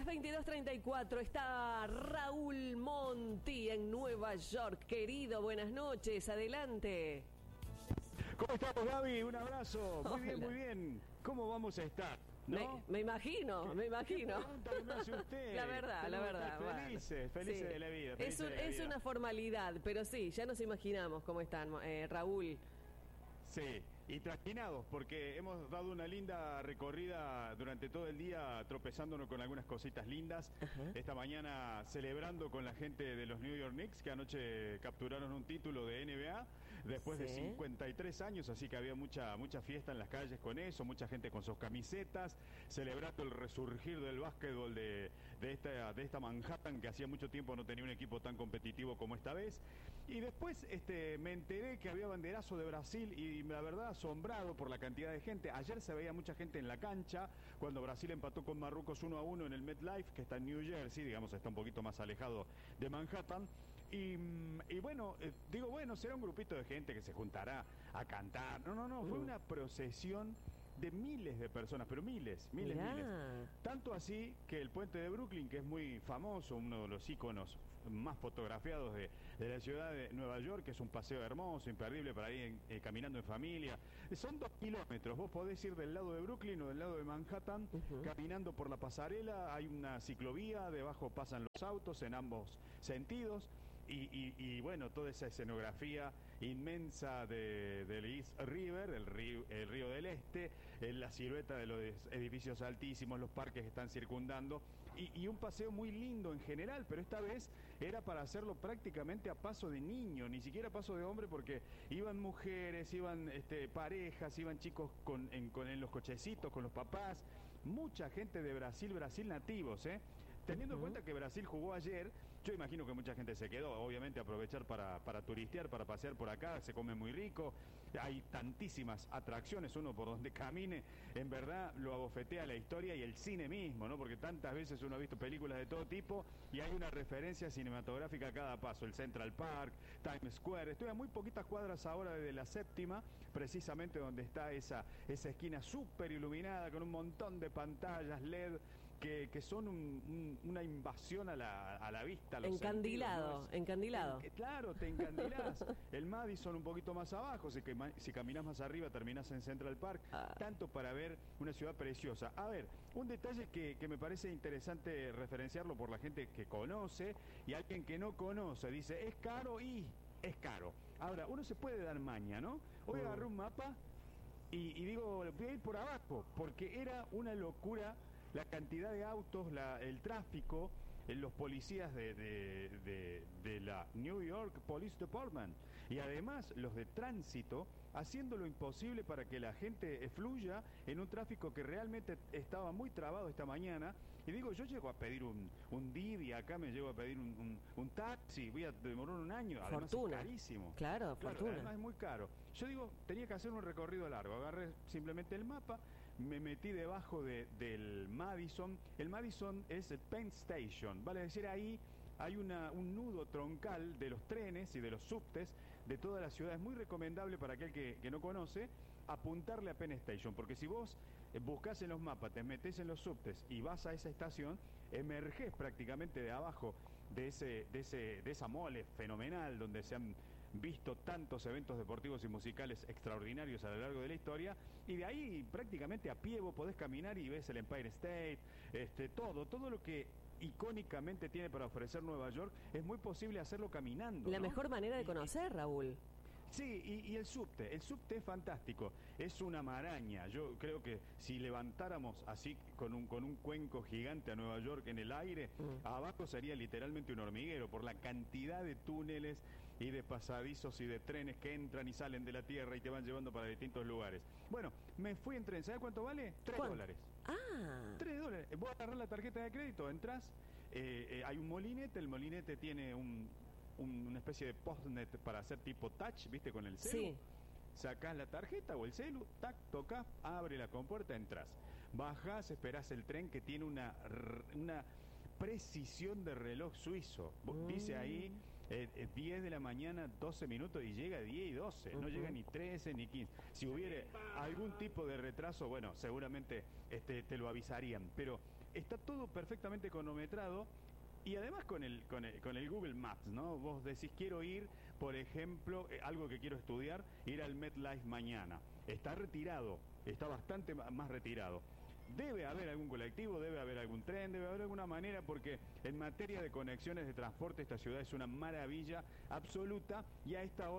las 22:34 está Raúl Monti en Nueva York. Querido, buenas noches, adelante. ¿Cómo estamos, Gaby? Un abrazo. Muy bien, Hola. muy bien. ¿Cómo vamos a estar? ¿No? Me imagino. ¿Qué pregunta que me hace usted? La verdad. Felices bueno. Sí. de la vida. Es una formalidad, pero sí, ya nos imaginamos cómo están, Raúl. Sí, y trasquinados, porque hemos dado una linda recorrida durante todo el día, tropezándonos con algunas cositas lindas. Ajá. Esta mañana celebrando con la gente de los New York Knicks, que anoche capturaron un título de NBA después de 53 años, así que había mucha fiesta en las calles con eso, mucha gente con sus camisetas, celebrando el resurgir del básquetbol de esta Manhattan, que hacía mucho tiempo no tenía un equipo tan competitivo como esta vez. Y después me enteré que había banderazo de Brasil y la verdad asombrado por la cantidad de gente. Ayer se veía mucha gente en la cancha cuando Brasil empató con Marruecos 1-1 en el MetLife, que está en New Jersey, digamos, está un poquito más alejado de Manhattan. Y bueno, digo, bueno, será un grupito de gente que se juntará a cantar. No, fue una procesión de miles de personas, pero miles. Tanto así que el puente de Brooklyn, que es muy famoso, uno de los íconos más fotografiados de la ciudad de Nueva York, que es un paseo hermoso, imperdible para ir caminando en familia. Son 2 kilómetros, vos podés ir del lado de Brooklyn o del lado de Manhattan, caminando por la pasarela, hay una ciclovía, debajo pasan los autos en ambos sentidos. Y bueno, toda esa escenografía inmensa del East River, el río del Este, la silueta de los edificios altísimos, los parques que están circundando, y un paseo muy lindo en general, pero esta vez era para hacerlo prácticamente a paso de niño, ni siquiera a paso de hombre, porque iban mujeres, iban parejas, iban chicos en los cochecitos, con los papás, mucha gente de Brasil nativos, Teniendo en cuenta que Brasil jugó ayer, yo imagino que mucha gente se quedó, obviamente aprovechar para turistear, para pasear por acá, se come muy rico, hay tantísimas atracciones, uno por donde camine, en verdad lo abofetea la historia y el cine mismo, ¿no? Porque tantas veces uno ha visto películas de todo tipo y hay una referencia cinematográfica a cada paso, el Central Park, Times Square. Estoy a muy poquitas cuadras ahora de la Séptima, precisamente donde está esa esquina súper iluminada con un montón de pantallas LED que son una invasión a la vista. A los encandilado, sentidos, ¿no? encandilado. Claro, te encandilás. El Madison un poquito más abajo, si caminas más arriba terminás en Central Park, tanto para ver una ciudad preciosa. A ver, un detalle que me parece interesante referenciarlo por la gente que conoce y alguien que no conoce, dice, es caro y es caro. Ahora, uno se puede dar maña, ¿no? Hoy agarré un mapa y digo, voy a ir por abajo, porque era una locura la cantidad de autos, el tráfico, los policías de la New York Police Department y además los de tránsito haciendo lo imposible para que la gente fluya en un tráfico que realmente estaba muy trabado esta mañana. Y digo, yo llego a pedir un Didi, acá me llego a pedir un taxi, voy a demorar un año, además fortuna. Es carísimo. Claro, fortuna. Además es muy caro. Yo digo, tenía que hacer un recorrido largo, agarré simplemente el mapa, me metí debajo del Madison. El Madison es el Penn Station, vale decir, ahí hay un nudo troncal de los trenes y de los subtes de toda la ciudad. Es muy recomendable para aquel que no conoce apuntarle a Penn Station, porque si vos buscás en los mapas, te metés en los subtes y vas a esa estación, emergés prácticamente de abajo de esa mole fenomenal donde se han visto tantos eventos deportivos y musicales extraordinarios a lo largo de la historia, y de ahí prácticamente a pie vos podés caminar y ves el Empire State, todo lo que icónicamente tiene para ofrecer Nueva York, es muy posible hacerlo caminando. La ¿no? mejor manera de conocer, Raúl. Sí, y el subte es fantástico, es una maraña. Yo creo que si levantáramos así con un cuenco gigante a Nueva York en el aire, abajo sería literalmente un hormiguero por la cantidad de túneles y de pasadizos y de trenes que entran y salen de la tierra y te van llevando para distintos lugares. Bueno, me fui en tren, ¿sabes cuánto vale? $3. Ah. $3. Vos agarrás la tarjeta de crédito, entras, hay un molinete, el molinete tiene una especie de postnet para hacer tipo touch, ¿viste? Con el celu. Sí. Sacás la tarjeta o el celu, tac, tocas, abre la compuerta, entras. Bajás, esperás el tren que tiene una precisión de reloj suizo. Dice ahí 10 de la mañana, 12 minutos y llega 10 y 12, no llega ni 13 ni 15. Si hubiera algún tipo de retraso, bueno, seguramente te lo avisarían, pero está todo perfectamente cronometrado. Y además con el Google Maps, ¿no? Vos decís, quiero ir, por ejemplo, algo que quiero estudiar, ir al MetLife mañana. Está retirado, está bastante más retirado. Debe haber algún colectivo, debe haber algún tren, debe haber alguna manera, porque en materia de conexiones de transporte esta ciudad es una maravilla absoluta y a esta hora